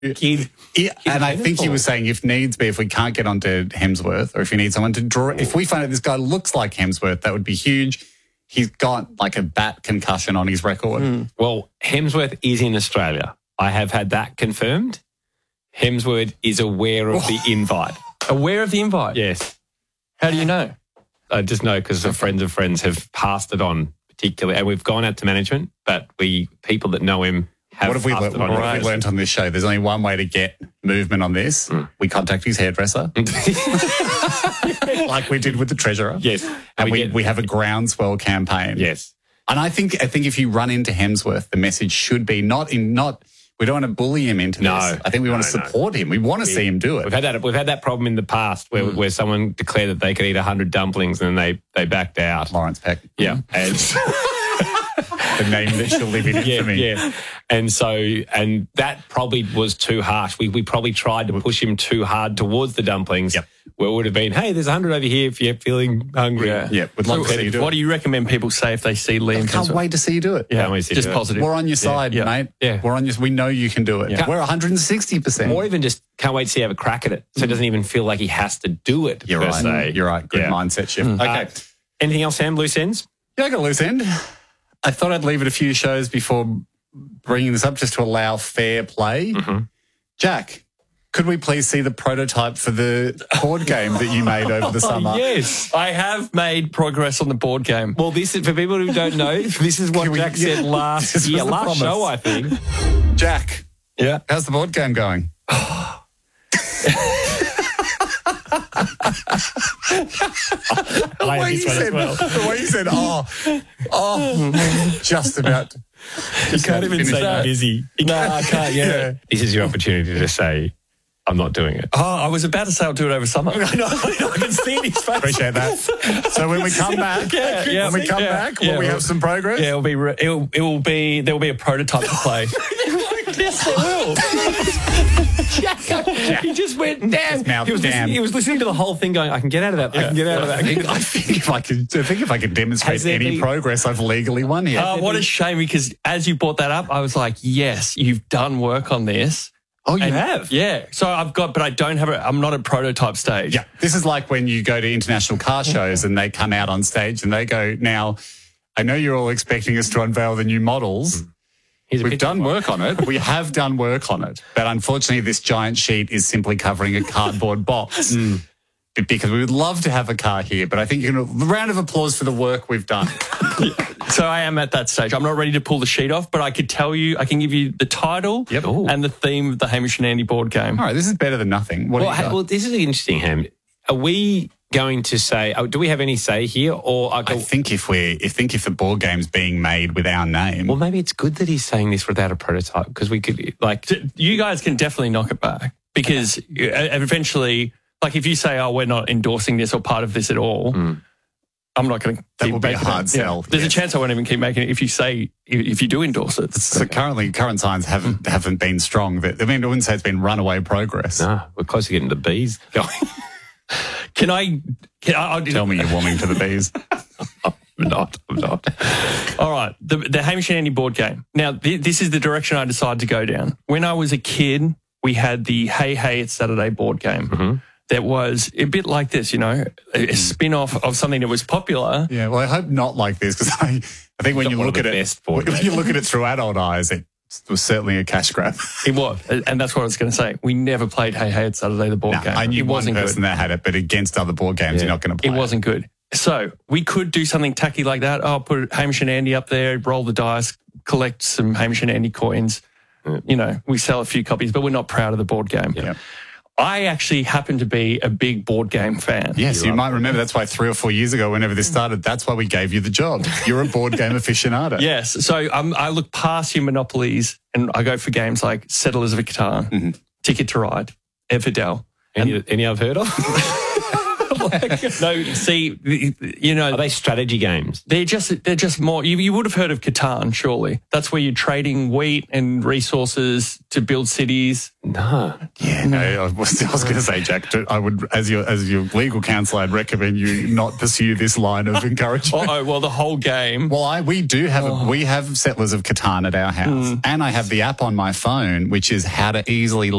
kid. And I think he was saying if needs be, if we can't get onto Hemsworth or if you need someone to draw, if we find out this guy looks like Hemsworth, that would be huge. He's got like a bat concussion on his record. Well, Hemsworth is in Australia. I have had that confirmed. Hemsworth is aware of the invite. Aware of the invite? Yes. How do you know? I just know because of friends have passed it on particularly. And we've gone out to management, but people that know him have What have we passed it on. learned on this show? There's only one way to get movement on this. We contact his hairdresser. Like we did with the Treasurer. Yes. And we have a groundswell campaign. Yes. And I think if you run into Hemsworth, the message should be not we don't want to bully him into this. I think we want to support him. We want to see him do it. We've had that problem in the past where someone declared that they could eat 100 dumplings and then they backed out. Lawrence Peck. Yeah. And the name that shall live in infamy. Yeah. And that probably was too harsh. We probably tried to push him too hard towards the dumplings. Yep. Where it would have been, hey, there's 100 over here if you're feeling hungry. Yeah, would love to see you do it. What do you recommend people say if they see Liam? I can't wait to see you do it. Yeah, Can't wait to see just you do it. positive. We're on your side, mate. Yeah. We know you can do it. Yeah. We're 160%. Or even just can't wait to see you have a crack at it. So it doesn't even feel like he has to do it. You're per right. se. You're right. Good mindset shift. Okay. Anything else, Sam? Loose ends? Yeah, I got a loose end. I thought I'd leave it a few shows before bringing this up just to allow fair play. Jack, could we please see the prototype for the board game that you made over the summer? Yes. I have made progress on the board game. Well, this is for people who don't know, this is what Jack said last This was year, the last promise. show, I think. Jack, Yeah. how's the board game going? The way you said, just about. You can't even say that. busy. No, I can't. Yeah. This is your opportunity to say, I'm not doing it. Oh, I was about to say I'll do it over summer. I know. I can see it in his face. Appreciate that. So when we come back, will we have some progress? Yeah, there will be a prototype to play. Yes, there will. He just went, damn. mouth, He was listening to the whole thing going, I can get out of that. I can get out of that. I think if I could demonstrate Has there any been- progress, I've legally won here. What a shame, because as you brought that up, I was like, yes, you've done work on this. Oh, you And- have? Yeah. So but I don't have I'm not at prototype stage. Yeah. This is like when you go to international car shows and they come out on stage and they go, now, I know you're all expecting us to unveil the new models. We've done work on it. We have done work on it. But unfortunately, this giant sheet is simply covering a cardboard box. Because we would love to have a car here, but I think a round of applause for the work we've done. So I am at that stage. I'm not ready to pull the sheet off, but I can give you the title and the theme of the Hamish and Andy board game. All right, this is better than nothing. What do you got? Well, this is interesting, Ham. Are we going to say, do we have any say here? Or I think if the board game's being made with our name. well, maybe it's good that he's saying this without a prototype, because we could, You guys can definitely knock it back, because eventually, like if you say, oh, we're not endorsing this or part of this at all, I'm not going to That keep will be a making hard it. sell. There's a chance I won't even keep making it if you do endorse it. So current signs haven't been strong. I wouldn't say it's been runaway progress. no, we're close to getting the bees going. I'll Tell me you're warming to the bees. I'm not. All right, the Hamish and Andy board game. Now, this is the direction I decided to go down. When I was a kid, we had the Hey Hey It's Saturday board game. That was a bit like this, a spin-off of something that was popular. Yeah, well, I hope not like this, because I think when you look at it through adult eyes, it was certainly a cash grab. It was, and that's what I was going to say. We never played Hey Hey It's Saturday, the board game. I knew it one wasn't person good. that had it, but against other board games, you're not going to play It wasn't good. So we could do something tacky like that. I'll put Hamish and Andy up there, roll the dice, collect some Hamish and Andy coins. We sell a few copies, but we're not proud of the board game. Yeah. I actually happen to be a big board game fan. Yes, you might remember that's why 3 or 4 years ago, whenever this started, that's why we gave you the job. You're a board game aficionado. Yes. So I look past your monopolies and I go for games like Settlers of Catan, Ticket to Ride, Everdell. Any I've heard of? No, see, you know, Are they strategy games? they're just more. You would have heard of Catan, surely. That's where you're trading wheat and resources to build cities. No. Yeah, no. I was going to say, Jack, I would, as your legal counsel, I'd recommend you not pursue this line of encouragement. Oh, well, the whole game. Well, we have Settlers of Catan at our house, and I have the app on my phone, which is how to easily